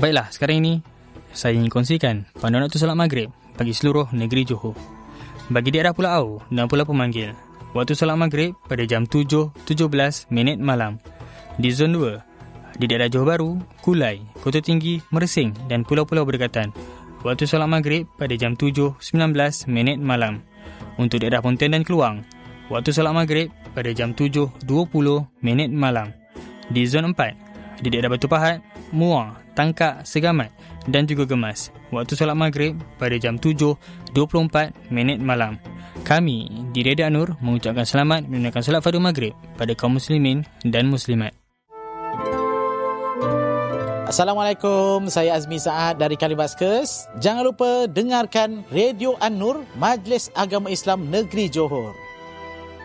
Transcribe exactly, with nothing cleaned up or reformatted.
Baiklah, sekarang ini saya ingin kongsikan panduan waktu solat maghrib bagi seluruh negeri Johor. Bagi daerah Pulau Au dan Pulau Pemanggil, waktu solat maghrib pada jam tujuh tujuh belas minit malam. Di Zon dua, di daerah Johor Bahru, Kulai, Kota Tinggi, Mersing dan pulau-pulau berdekatan, waktu solat maghrib pada jam tujuh sembilan belas minit malam. Untuk daerah Pontian dan Keluang, waktu solat maghrib pada jam tujuh dua puluh minit malam. Di Zon empat, di daerah Batu Pahat, Muar, Tangkak, Segamat dan juga Gemas, waktu solat maghrib pada jam tujuh dua puluh empat minit malam. Kami di Radio An-Nur mengucapkan selamat menunaikan solat fardu maghrib pada kaum muslimin dan muslimat. Assalamualaikum, saya Azmi Saad dari Kalibaskes. Jangan lupa dengarkan Radio An-Nur, Majlis Agama Islam Negeri Johor.